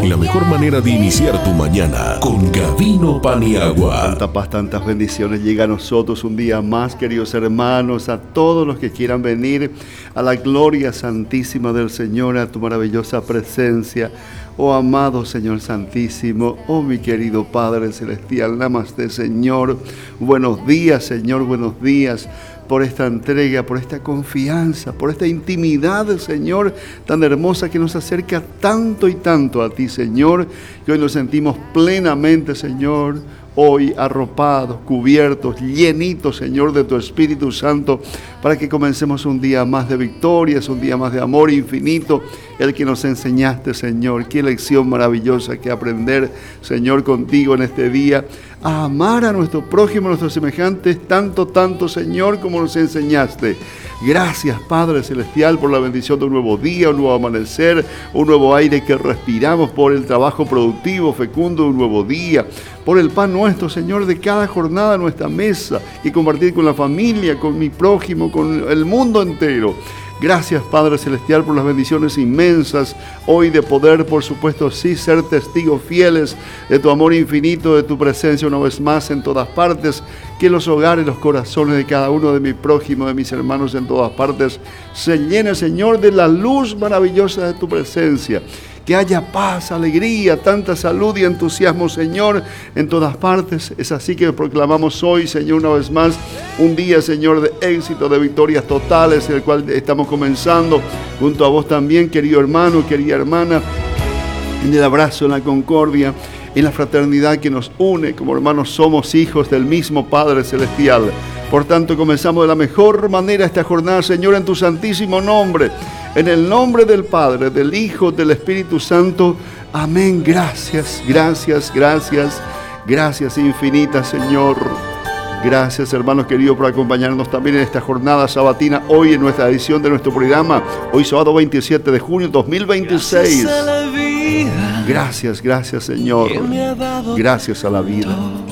La mejor manera de iniciar tu mañana con Gavino Paniagua. Tanta paz, tantas bendiciones llega a nosotros un día más, queridos hermanos, a todos los que quieran venir a la gloria santísima del Señor, a tu maravillosa presencia. Oh amado Señor Santísimo, oh mi querido Padre Celestial, Namaste Señor. Buenos días Señor, buenos días por esta entrega, por esta confianza, por esta intimidad, Señor, tan hermosa que nos acerca tanto y tanto a ti, Señor, que hoy nos sentimos plenamente, Señor, hoy arropados, cubiertos, llenitos, Señor, de tu Espíritu Santo, para que comencemos un día más de victorias, un día más de amor infinito, el que nos enseñaste, Señor. Qué lección maravillosa que aprender, Señor, contigo en este día, a amar a nuestro prójimo, a nuestros semejantes, tanto, Señor, como nos enseñaste. Gracias, Padre Celestial, por la bendición de un nuevo día, un nuevo amanecer, un nuevo aire que respiramos, por el trabajo productivo, fecundo de un nuevo día, por el pan nuestro, Señor, de cada jornada en nuestra mesa y compartir con la familia, con mi prójimo, con el mundo entero. Gracias, Padre Celestial, por las bendiciones inmensas hoy de poder, por supuesto, sí, ser testigos fieles de tu amor infinito, de tu presencia una vez más en todas partes. Que los hogares, los corazones de cada uno de mi prójimo, de mis hermanos en todas partes, se llene, Señor, de la luz maravillosa de tu presencia. Que haya paz, alegría, tanta salud y entusiasmo, Señor, en todas partes. Es así que proclamamos hoy, Señor, una vez más, un día, Señor, de éxito, de victorias totales, el cual estamos comenzando junto a vos también, querido hermano, querida hermana, en el abrazo, en la concordia, en la fraternidad que nos une. Como hermanos somos hijos del mismo Padre Celestial. Por tanto, comenzamos de la mejor manera esta jornada, Señor, en tu santísimo nombre. En el nombre del Padre, del Hijo, del Espíritu Santo. Amén. Gracias, gracias, gracias. Gracias infinitas, Señor. Gracias, hermanos queridos, por acompañarnos también en esta jornada sabatina, hoy en nuestra edición de nuestro programa, hoy sábado 27 de junio 2026. Gracias, gracias, Señor. Gracias a la vida.